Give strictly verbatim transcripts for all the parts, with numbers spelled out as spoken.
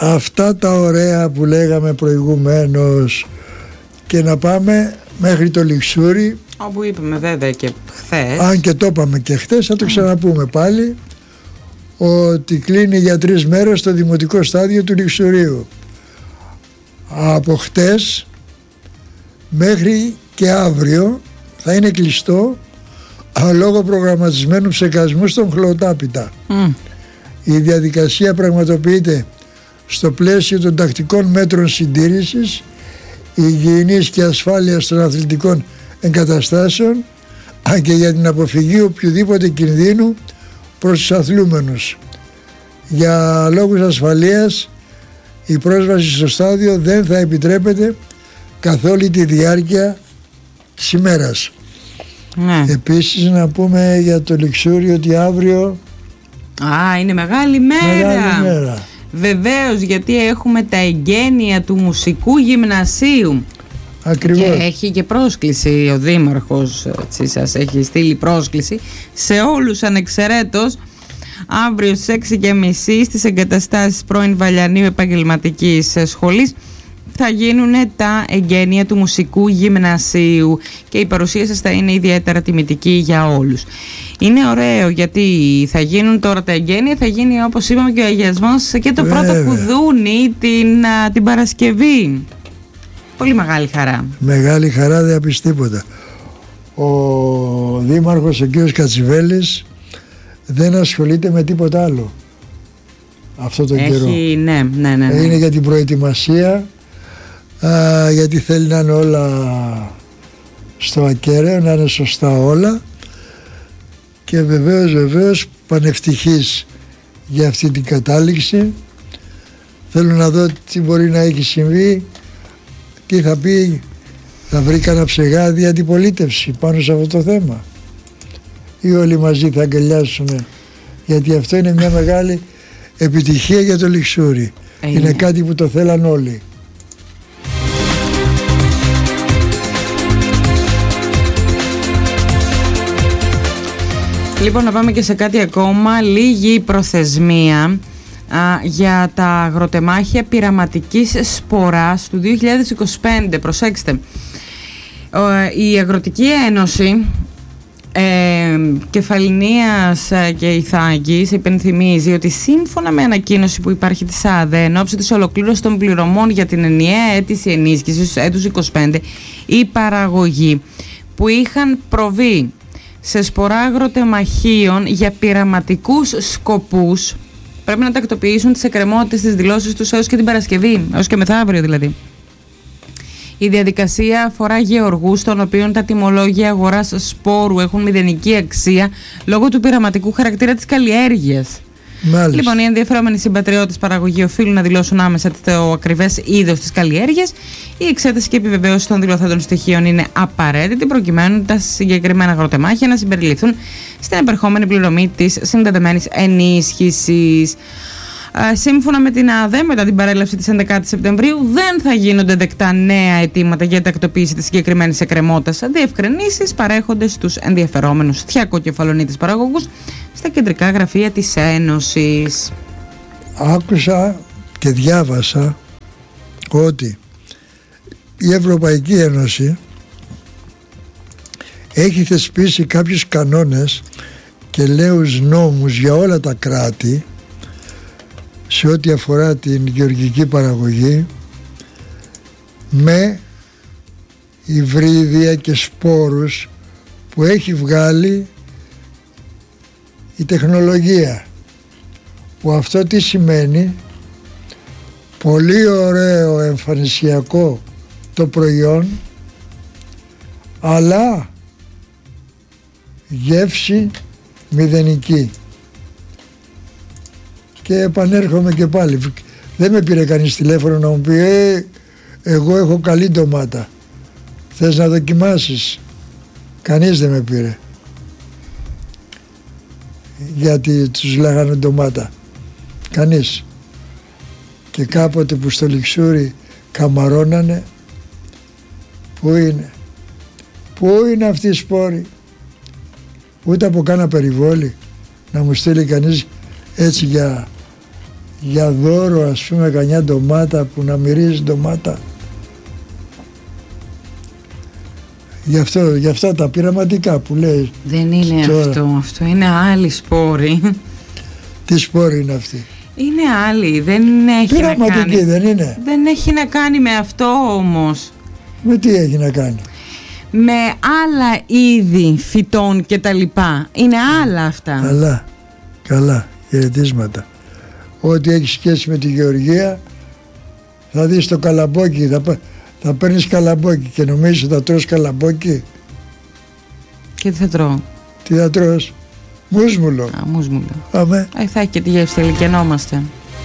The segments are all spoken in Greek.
αυτά τα ωραία που λέγαμε προηγουμένως και να πάμε μέχρι το Λιξούρι, όπου είπαμε βέβαια και χθες, αν και το είπαμε και χθες, θα το ξαναπούμε πάλι, ότι κλείνει για τρεις μέρες το δημοτικό στάδιο του Λιξουρίου. Από χτες μέχρι και αύριο θα είναι κλειστό λόγω προγραμματισμένου ψεκασμού στον Χλωτάπητα. Mm. Η διαδικασία πραγματοποιείται στο πλαίσιο των τακτικών μέτρων συντήρησης, υγιεινής και ασφάλειας των αθλητικών εγκαταστάσεων, αν και για την αποφυγή οποιοδήποτε κινδύνου προς τους αθλούμενους. Για λόγους ασφαλείας η πρόσβαση στο στάδιο δεν θα επιτρέπεται καθ' όλη τη διάρκεια της ημέρας. Ναι. Επίσης να πούμε για το Λιξούρι ότι αύριο Α, είναι μεγάλη μέρα. Μεγάλη μέρα. Βεβαίως, γιατί έχουμε τα εγγένεια του Μουσικού Γυμνασίου. Ακριβώς. Και έχει και πρόσκληση ο Δήμαρχος, έτσι, σας έχει στείλει πρόσκληση σε όλους ανεξαιρέτως αύριο στις έξι και μισή στις εγκαταστάσεις πρώην Βαλιανίου Επαγγελματικής Σχολής θα γίνουν τα εγγένεια του Μουσικού Γυμνασίου και η παρουσία σας θα είναι ιδιαίτερα τιμητική για όλους. Είναι ωραίο γιατί θα γίνουν τώρα τα εγγένεια, θα γίνει όπως είπαμε και ο αγιασμός και το Βέβαια. πρώτο κουδούνι την, την Παρασκευή. Πολύ μεγάλη χαρά. Μεγάλη χαρά, δεν απεις τίποτα. Ο Δήμαρχος, ο κ. Κατσιβέλης, δεν ασχολείται με τίποτα άλλο αυτό τον Έχει, καιρό. Ναι, ναι, ναι, ναι. Είναι για την προετοιμασία, α, γιατί θέλει να είναι όλα στο ακέραιο, να είναι σωστά όλα, και βεβαίως βεβαίως πανευτυχής για αυτή την κατάληξη. Θέλω να δω τι μπορεί να έχει συμβεί, τι θα πει, θα βρει κανένα ψεγάδι αντιπολίτευση πάνω σε αυτό το θέμα ή όλοι μαζί θα αγκαλιάσουμε, γιατί αυτό είναι μια μεγάλη επιτυχία για το Λιξούρι. Είναι. είναι κάτι που το θέλαν όλοι. Λοιπόν, να πάμε και σε κάτι ακόμα. Λίγη προθεσμία α, για τα αγροτεμάχια πειραματικής σποράς του δύο χιλιάδες είκοσι πέντε. Προσέξτε, η Αγροτική Ένωση ε, Κεφαλινίας και Ιθάκης υπενθυμίζει ότι σύμφωνα με ανακοίνωση που υπάρχει της ΑΔΕ εν ώψη της ολοκλήρωσης των πληρωμών για την ενιαία αίτηση ενίσχυσης έτους είκοσι πέντε, οι παραγωγοί που είχαν προβεί σε σπορά αγροτεμαχίων για πειραματικούς σκοπούς πρέπει να τακτοποιήσουν τις εκκρεμότητες της δηλώσης τους έως και την Παρασκευή, έως και μεθαύριο δηλαδή. Η διαδικασία αφορά γεωργούς των οποίων τα τιμολόγια αγοράς σπόρου έχουν μηδενική αξία λόγω του πειραματικού χαρακτήρα της καλλιέργειας. Μάλιστα. Λοιπόν, οι ενδιαφερόμενοι συμπατριώτες παραγωγοί οφείλουν να δηλώσουν άμεσα το ακριβές είδος της καλλιέργειας. Η εξέταση και επιβεβαίωση των δηλωθέντων στοιχείων είναι απαραίτητη προκειμένου τα συγκεκριμένα αγροτεμάχια να συμπεριληφθούν στην επερχόμενη πληρωμή της συνδεδεμένης ενίσχυσης. Σύμφωνα με την ΑΔΕ, μετά την παρέλευση της έντεκατης Σεπτεμβρίου, δεν θα γίνονται δεκτά νέα αιτήματα για τακτοποίηση της συγκεκριμένης εκκρεμότητας. Διευκρινήσεις παρέχονται στους ενδιαφερόμενους θιακοκεφαλονίτες παραγωγούς στα κεντρικά γραφεία της Ένωσης. Άκουσα και διάβασα ότι η Ευρωπαϊκή Ένωση έχει θεσπίσει κάποιους κανόνες και νέους νόμους για όλα τα κράτη σε ό,τι αφορά την γεωργική παραγωγή με υβρίδια και σπόρους που έχει βγάλει η τεχνολογία, που αυτό τι σημαίνει? Πολύ ωραίο εμφανισιακό το προϊόν, αλλά γεύση μηδενική. Και επανέρχομαι και πάλι, δεν με πήρε κανείς τηλέφωνο να μου πει ε, εγώ έχω καλή ντομάτα, θες να δοκιμάσεις? Κανείς δεν με πήρε, γιατί τους λέγανε ντομάτα, κανείς. Και κάποτε που στο Λιξούρι καμαρώνανε, πού είναι, πού είναι αυτοί οι σπόροι? Ούτε από κάνα περιβόλι να μου στείλει κανείς έτσι για, για δώρο, ας πούμε, κανιά ντομάτα που να μυρίζει ντομάτα. Γι' αυτό, γι' αυτά τα πειραματικά που λέει. Δεν είναι τώρα. αυτό, αυτό είναι άλλη σπόρη. Τι σπόρη είναι αυτή? Είναι άλλη, δεν έχει πειραματική, να κάνει. δεν είναι? Δεν έχει να κάνει με αυτό όμως. Με τι έχει να κάνει? Με άλλα είδη φυτών και τα λοιπά. Είναι άλλα αυτά. Καλά, καλά, χαιρετίσματα. Ό,τι έχει σχέση με τη γεωργία, θα δεις το καλαμπόκι, θα, θα παίρνεις καλαμπόκι και νομίζεις ότι θα τρως καλαμπόκι. Και τι θα τρώω? Τι θα τρως? Μούσμουλο. Α, μούσμουλο. Αμέ. Ε, θα έχει και τη γεύση, τελικενόμαστε.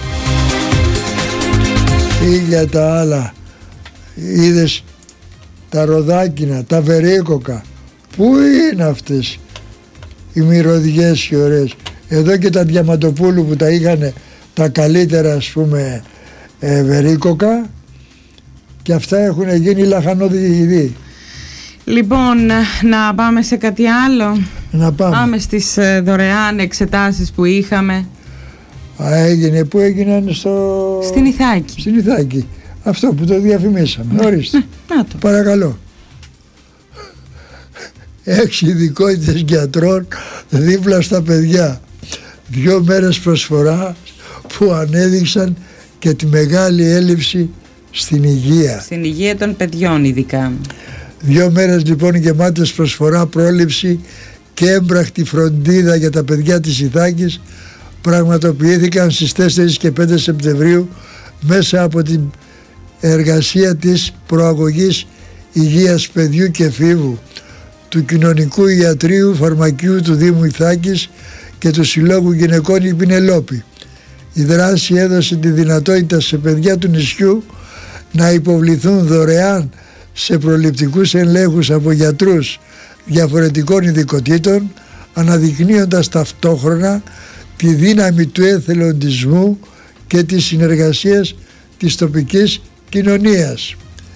Ή για τα άλλα, είδες τα ροδάκινα, τα βερίκοκα. Πού είναι αυτές οι μυρωδιές οι ωραίες? Εδώ και τα Διαμαντοπούλου που τα είχαν τα καλύτερα, ας πούμε, ε, βερίκοκα, και αυτά έχουν γίνει λαχανοδηγητοί. Λοιπόν, να πάμε σε κάτι άλλο. Να πάμε. Πάμε στις ε, δωρεάν εξετάσεις που είχαμε. Α, έγινε, που έγιναν στο... Στην Ιθάκη. Στην Ιθάκη. Αυτό που το διαφημίσαμε. Ναι. Ορίστε. Ναι, να το. Παρακαλώ. Έξι ειδικότητες γιατρών δίπλα στα παιδιά. Δυο μέρες προσφορά που ανέδειξαν και τη μεγάλη έλλειψη στην υγεία. Στην υγεία των παιδιών ειδικά. Δυο μέρες λοιπόν γεμάτες προσφορά, πρόληψη και έμπρακτη φροντίδα για τα παιδιά της Ιθάκης πραγματοποιήθηκαν στις τέσσερις και πέντε Σεπτεμβρίου μέσα από την εργασία της προαγωγής υγείας παιδιού και εφήβου, του Κοινωνικού Ιατρείου Φαρμακείου του Δήμου Ιθάκης και του Συλλόγου Γυναικών η Πινελόπη. Η δράση έδωσε τη δυνατότητα σε παιδιά του νησιού να υποβληθούν δωρεάν σε προληπτικούς ελέγχους από γιατρούς διαφορετικών ειδικοτήτων, αναδεικνύοντας ταυτόχρονα τη δύναμη του εθελοντισμού και της συνεργασίας της τοπικής κοινωνίας.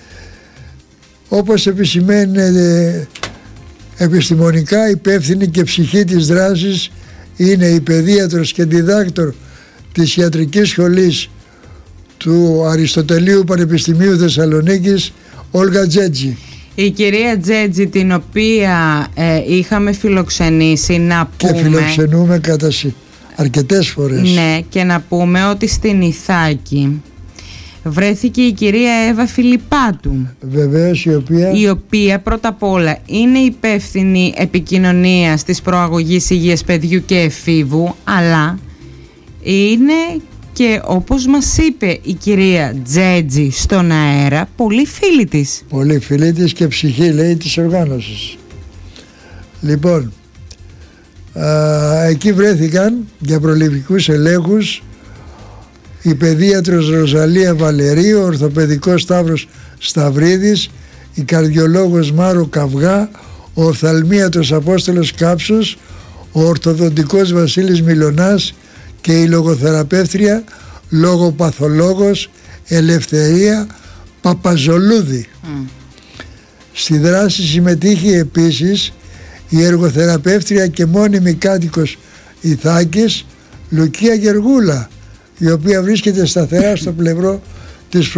Όπως επισημαίνεται επιστημονικά, υπεύθυνη και ψυχή της δράσης είναι η παιδίατρος και διδάκτορ της Ιατρικής Σχολής του Αριστοτελείου Πανεπιστημίου Θεσσαλονίκης, Όλγα Τζέτζη. Η κυρία Τζέτζη, την οποία ε, είχαμε φιλοξενήσει, να πούμε... Και φιλοξενούμε κατά αρκετές φορές. Ναι, και να πούμε ότι στην Ιθάκη βρέθηκε η κυρία Εύα Φιλιππάτου. Βεβαίως, η οποία... η οποία πρώτα απ' όλα είναι υπεύθυνη επικοινωνίας της προαγωγής υγείας παιδιού και εφήβου, αλλά είναι και, όπως μας είπε η κυρία Τζέτζη στον αέρα, πολύ φίλη της. Πολύ φίλη της και ψυχή, λέει, της οργάνωσης. Λοιπόν, α, εκεί βρέθηκαν για προληπτικούς ελέγχους η παιδίατρος Ροζαλία Βαλερίου, ο ορθοπαιδικός Σταύρος Σταυρίδης, η καρδιολόγος Μάρο Καυγά, ο οφθαλμίατρος Απόστολος Κάψος, ο ορθοδοντικός Βασίλης Μιλωνάς και η λογοθεραπεύτρια λογοπαθολόγος Ελευθερία Παπαζολούδη. Mm. Στη δράση συμμετείχε επίσης η εργοθεραπεύτρια και μόνιμη κάτοικος Ιθάκης Λουκία Γεργούλα, η οποία βρίσκεται σταθερά στο πλευρό της